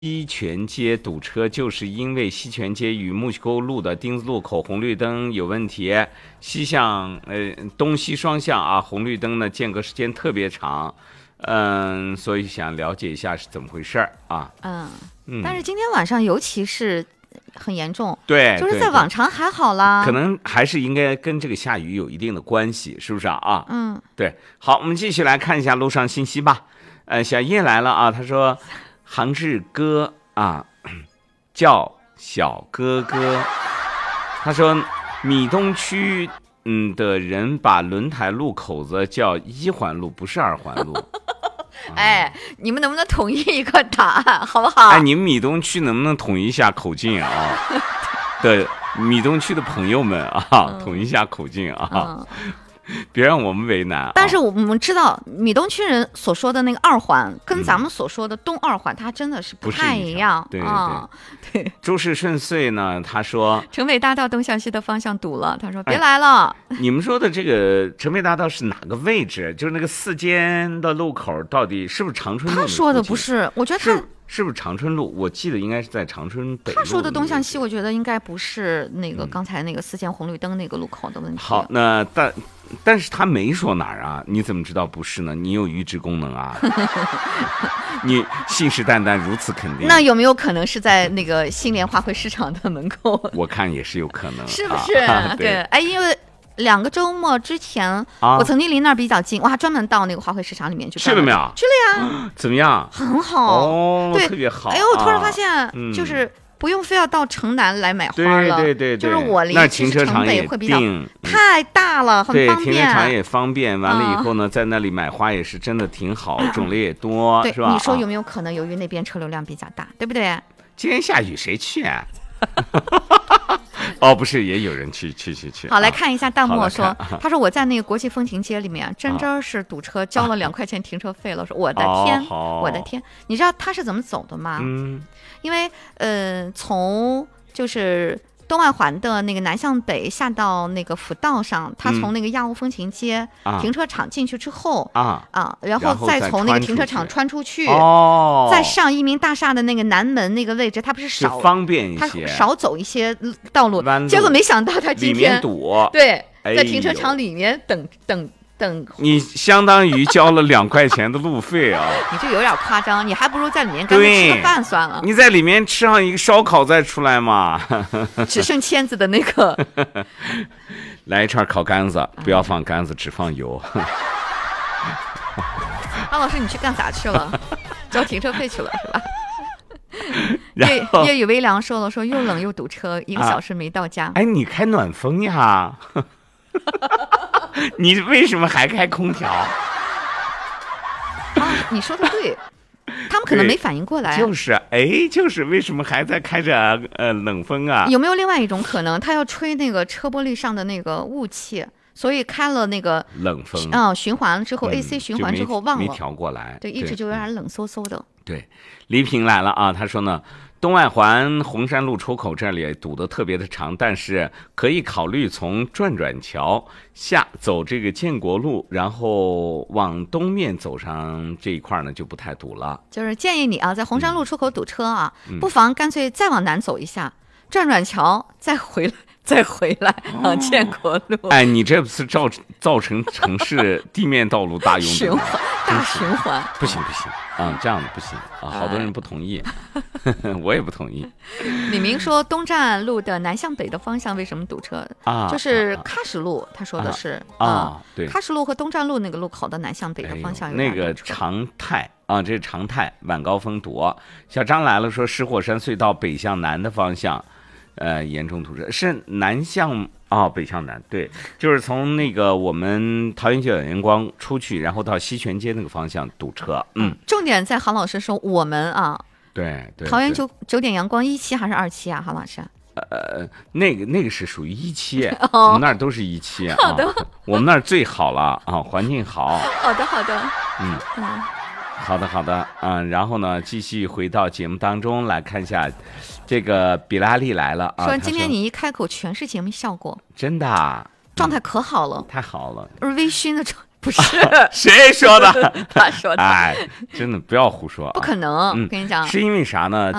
西泉街堵车，就是因为西泉街与木樨沟路的丁字路口红绿灯有问题，东西双向啊，红绿灯呢间隔时间特别长，所以想了解一下是怎么回事啊？ 但是今天晚上尤其是很严重， 对， 就是在往常还好啦， 可能还是应该跟这个下雨有一定的关系，是不是啊？对。好，我们继续来看一下路上信息吧。小叶来了啊，他说。杭志哥啊，叫小哥哥。他说，米东区的人把轮台路口子叫1环路，不是2环路。 哎，你们能不能统一一个答案，好不好？ 哎，你们米东区能不能统一一下口径啊？对，米东区的朋友们啊，统一一下口径啊。别让我们为难。 但是我们知道米东区人所说的那个2环跟咱们所说的东2环它真的是不太一样。 对。诸事顺遂呢，他说城北大道东向西的方向堵了，他说别来了。 你们说的这个城北大道是哪个位置？就是那个4间的路口到底是不是长春路？ 他说的不是，我觉得他是不是长春路？我记得应该是在长春北路。 他说的东向西，我觉得应该不是那个刚才那个4线红绿灯那个路口的问题。 好，那但是他没说哪儿啊？你怎么知道不是呢？你有预知功能啊？你信誓旦旦如此肯定， 那有没有可能是在那个新联花卉市场的门口？ 我看也是有可能， 是不是？对，哎，因为2个周末之前，我曾经离那儿比较近，我还专门到那个花卉市场里面去了没有？ 去了呀。 怎么样？ 很好哦， 对， 特别好。 哎呦，我突然发现，就是不用非要到城南来买花了， 对， 就是我离停车场也会比较太大了，很方便。 停车场也方便，完了以后呢，在那里买花也是真的挺好，种类也多，是吧？ 你说有没有可能由于那边车流量比较大，对不对？ 今天下雨谁去啊？哦，不是，也有人去。 好，来看一下弹幕说，他说我在那个国际风情街里面，真是堵车，交了2块钱停车费了。说我的天，我的天，你知道他是怎么走的吗？因为从就是东外环的那个南向北下到那个辅道上，他从那个亚欧风情街停车场进去之后然后再从那个停车场穿出去，再上一鸣大厦的那个南门那个位置，他不是少方便一些， 他少走一些道路，结果没想到他今天里面堵， 对，在停车场里面等。 你相当于交了2块钱的路费啊！ 你这有点夸张，你还不如在里面干脆吃个饭算了。 你在里面吃上一个烧烤再出来嘛。 只剩签子的那个， 来一串烤干子，不要放干子，只放油。 张老师，你去干啥去了？交停车费去了是吧？夜雨微凉说了，说又冷又堵车，1个小时没到家。 哎，你开暖风呀？你为什么还开空调？ 你说的对，他们可能没反应过来。 就是为什么还在开着冷风啊？ 有没有另外一种可能，他要吹那个车玻璃上的那个雾气，所以开了那个冷风循环之后，AC 循环之后忘了没调过来， 对，一直就有点冷飕飕的。 对，黎平来了啊，他说呢。东外环红山路出口这里堵得特别的长，但是可以考虑从转桥下走这个建国路，然后往东面走上这一块呢就不太堵了。 就是建议你啊，在红山路出口堵车啊，不妨干脆再往南走一下，转桥再回来建国路。 哎，你这不是造成城市地面道路大拥堵大循环？ 不行这样的不行啊，好多人不同意，我也不同意。 李明说东站路的南向北的方向为什么堵车就是喀什路，他说的是对，喀什路和东站路那个路口的南向北的方向有那个常态这是常态，晚高峰堵。小张来了说石火山隧道北向南的方向严重堵车，是南向北向南，对，就是从那个我们桃园9点阳光出去，然后到西泉街那个方向堵车。 重点在郝老师说我们对， 桃园9点阳光1期还是2期啊？郝老师？ 那个是属于1期，我们那儿都是1期啊。 好的， 我们那儿最好了环境好。 好的， 好的然后呢，继续回到节目当中来看一下，这个比拉利来了说今天你一开口全是节目效果， 真的状态可好了， 太好了， 微醺的不是， 谁说的？ 他说的。 哎，真的不要胡说， 不可能，跟你讲， 是因为啥呢？